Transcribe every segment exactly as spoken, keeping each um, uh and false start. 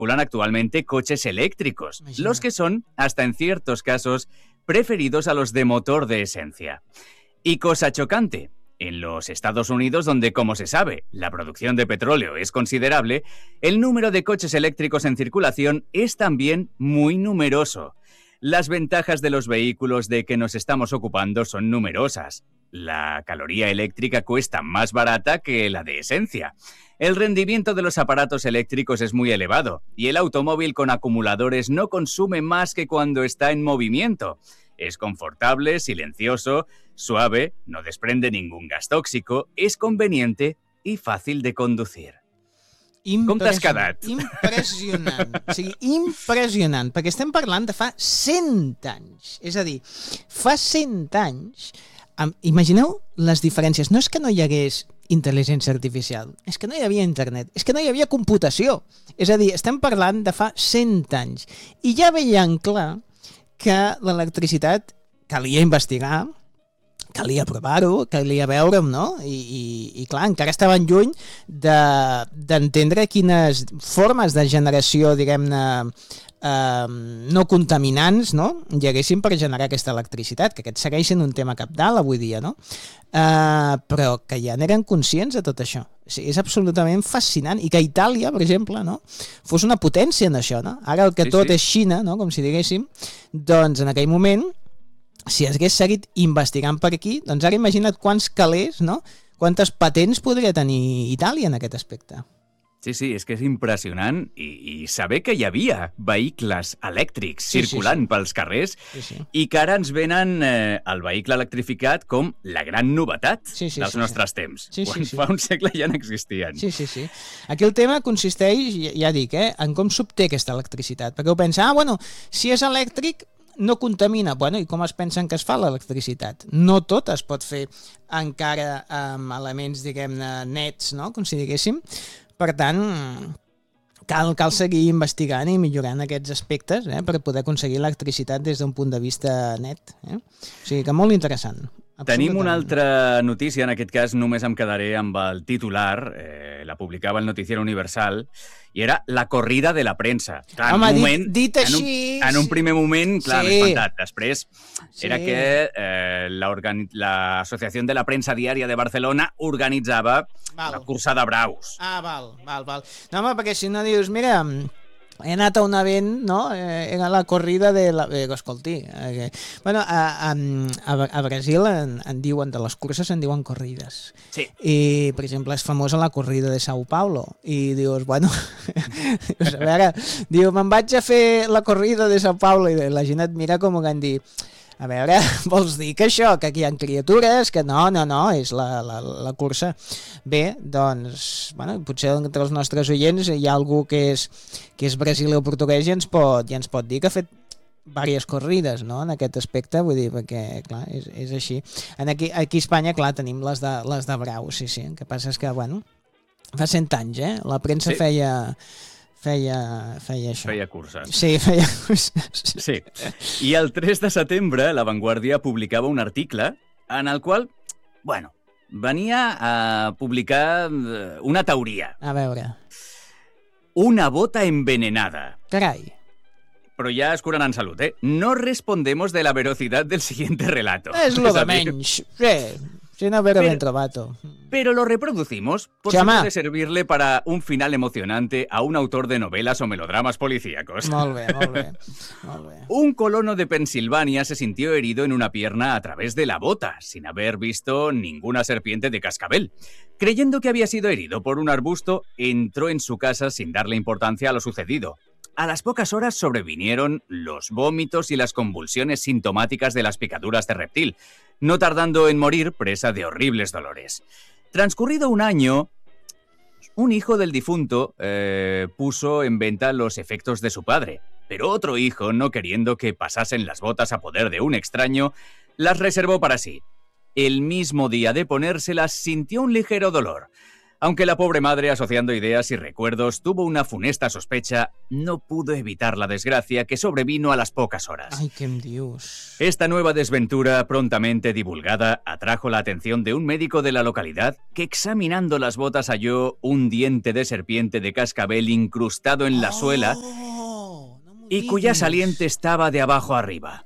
circulan actualmente coches eléctricos, Imagina. los que son, hasta en ciertos casos, preferidos a los de motor de esencia. Y cosa chocante, en los Estados Unidos, donde, como se sabe, la producción de petróleo es considerable, el número de coches eléctricos en circulación es también muy numeroso. Las ventajas de los vehículos de que nos estamos ocupando son numerosas. La caloría eléctrica cuesta más barata que la de esencia. El rendimiento de los aparatos eléctricos es muy elevado y el automóvil con acumuladores no consume más que cuando está en movimiento. Es confortable, silencioso, suave, no desprende ningún gas tóxico, és conveniente i fàcil de conducir. Com t'has quedat? Impressionant. O sigui, impressionant, perquè estem parlant de fa cent anys. És a dir, fa cent anys, imagineu les diferències. No és que no hi hagués intel·ligència artificial, és que no hi havia internet, és que no hi havia computació. És a dir, estem parlant de fa cent anys. I ja veiem clar que l'electricitat calia investigar, calia provar-ho, calia veure'm, no? I, i, i clar, encara estaven lluny d'entendre de, quines formes de generació, diguem-ne, eh, no contaminants, no?, hi haguessin per generar aquesta electricitat, que aquest segueix sent un tema cabdal avui dia, no? Eh, però que ja n'eren conscients de tot això. O sigui, és absolutament fascinant. I que Itàlia, per exemple, no?, fos una potència en això, no? Ara el que sí, tot sí. és Xina, no?, com si diguéssim, doncs en aquell moment, si hagués seguit investigant per aquí, doncs ara imagina't quants calés, no?, quantes patents podria tenir Itàlia en aquest aspecte. Sí, sí, és que és impressionant i, i saber que hi havia vehicles elèctrics Sí, sí, circulant sí. pels carrers Sí, sí. i que ara ens venen eh, el vehicle electrificat com la gran novetat Sí, sí, dels sí, nostres sí. temps, Sí, sí, quan sí. fa un segle ja n'existien. Sí, sí, sí. Aquí el tema consisteix, ja, ja dic, eh, en com s'obté aquesta electricitat. Perquè ho pensa, ah, bueno, si és elèctric no contamina. Bueno, i com es pensen que es fa l'electricitat? No tot es pot fer encara amb elements, diguem-ne, nets, no?, com si diguéssim. Per tant, cal, cal seguir investigant i millorant aquests aspectes eh, per poder aconseguir electricitat des d'un punt de vista net. Eh? O sigui que molt interessant. Tenim una altra notícia, en aquest cas només em quedaré amb el titular, eh, la publicava el Noticiero Universal, i era la corrida de la premsa. Clar, Home, en un dit, moment, dit en un, així... en un primer moment, clar, Sí. m'he espantat. Després Sí. era que eh, l'Associació de la Premsa Diària de Barcelona organitzava Val. la cursa de braus. Ah, val, val, val. No, home, perquè si no dius, mira, he anat a un event, no?, eh, era la corrida de la... Eh, escolti, eh, bueno, a, a, a Brasil en, en diuen, de les curses en diuen corrides. Sí. I, per exemple, és famosa la corrida de Sao Paulo. I dius, bueno, dius, a veure, diu, me'n vaig a fer la corrida de Sao Paulo, i la gent et mira com que en dir, a veure, vols dir que això, que aquí hi ha criatures, que no, no, no, és la, la, la cursa. Bé, doncs, bueno, potser entre els nostres oients hi ha algú que és, que és brasiler o portuguès i ens pot, i ens pot dir que ha fet diverses corrides, no?, en aquest aspecte, vull dir, perquè, clar, és, és així. En aquí, aquí a Espanya, clar, tenim les de, les de brau, sí, sí, el que passa és que, bueno, fa cent anys, eh?, la premsa Sí. feia... Feia, feia això. Feia curses. Sí, feia curses. Sí. I el tres de setembre, La Vanguardia publicava un article en el qual, bueno, venia a publicar una teoria. A veure. Una bota envenenada. Carai. Però ja es curan en salut, ¿eh? No respondemos de la velocidad del siguiente relato. És lo Es de a dir, menys. Sí, sin haber Pero- ben trovato. Pero lo reproducimos por Sí, si home. puede servirle para un final emocionante a un autor de novelas o melodramas policíacos. Molt bé, molt bé. Molt bé. Un colono de Pensilvania se sintió herido en una pierna a través de la bota, sin haber visto ninguna serpiente de cascabel. Creyendo que había sido herido por un arbusto, entró en su casa sin darle importancia a lo sucedido. A las pocas horas sobrevinieron los vómitos y las convulsiones sintomáticas de las picaduras de reptil, no tardando en morir presa de horribles dolores. Transcurrido un año, un hijo del difunto eh, puso en venta los efectos de su padre, pero otro hijo, no queriendo que pasasen las botas a poder de un extraño, las reservó para sí. El mismo día de ponérselas sintió un ligero dolor. Aunque la pobre madre, asociando ideas y recuerdos, tuvo una funesta sospecha, no pudo evitar la desgracia que sobrevino a las pocas horas. Ay, ¿qué me dius? Esta nueva desventura, prontamente divulgada, atrajo la atención de un médico de la localidad que, examinando las botas, halló un diente de serpiente de cascabel incrustado en la suela Oh, no m'ho y cuya diguis. saliente estaba de abajo arriba.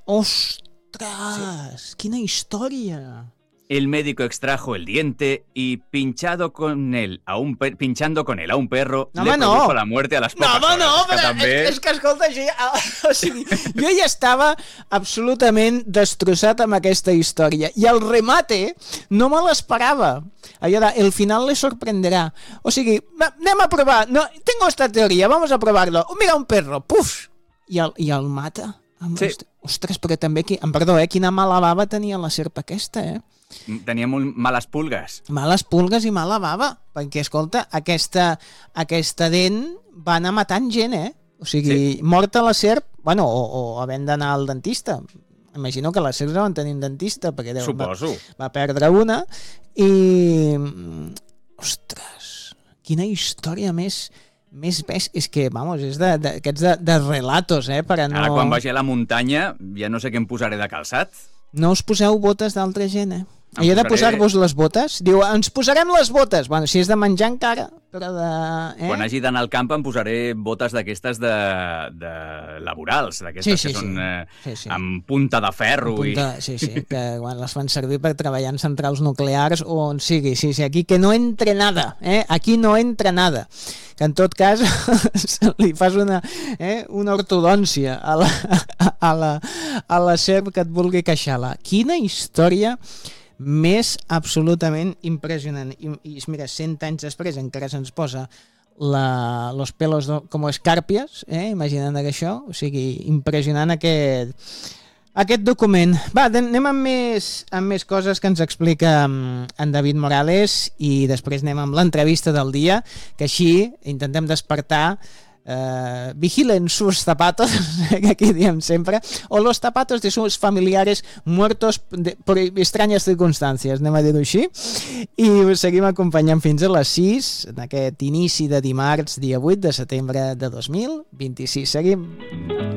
Ostres, quina història! El médico extrajo el diente y, pinchado con él a un per- pinchando con él a un perro, No, le home, no. produjo la muerte a las No, pocas home, no, horas. És que però també... és, és que, escolta, jo ja, o sigui, jo ja estava absolutament destrossat amb aquesta història. I el remate no me l'esperava. Allò de, el final le sorprenderà. O sigui, va, anem a provar. No, tengo esta teoria, vamos a provarlo. Mira un perro, puf! I el, i el mata. Amb Sí. est- Ostres, però també, qui, em perdó, eh, quina mala bava tenia la serp aquesta, eh? Tenia molt males pulgues. Males pulgues i mala bava, perquè, escolta, aquesta, aquesta dent va anar matant gent, eh? O sigui, sí. Morta la serp, bueno, o, o havent d'anar al dentista. Imagino que les serps deuen tenir un dentista, perquè deu, Suposo. va, va perdre una, i... Ostres, quina història més... més ves, és que, vamos, és d'aquests de, de, de relatos, eh, per a no... Ara, quan vagi a la muntanya, ja no sé què em posaré de calçat. No us poseu botes d'altra gent, eh? Em Allò de posaré- posar-vos les botes, diu, ens posarem les botes. Bueno, si és de menjar encara, però de... Eh? Quan hagi d'anar al camp em posaré botes d'aquestes de, de laborals, d'aquestes Sí, sí, que són sí. eh, Sí, sí. amb punta de ferro. Punta, sí, sí, que quan les fan servir per treballar en centrals nuclears o on sigui, sí, sí, aquí que no entre nada, eh? Aquí no entra nada. Que en tot cas li fas una, eh, una ortodòncia a la, a, la, a la serp que et vulgui queixar-la. Quina història més absolutament impressionant. I, i mira, cent anys després encara se'ns posa la, los pelos do, com escàrpies, eh, imaginant això, o sigui, impressionant aquest, aquest document. Va, anem amb més, amb més coses que ens explica en David Morales i després anem amb l'entrevista del dia, que així intentem despertar Uh, vigilen sus zapatos, que aquí diem sempre, o los zapatos de sus familiares muertos de, por extrañas circumstàncies, anem a dir-ho així, i us seguim acompanyant fins a les sis en aquest inici de dimarts, dia vuit de setembre de dos mil vint-i-sis. Seguim.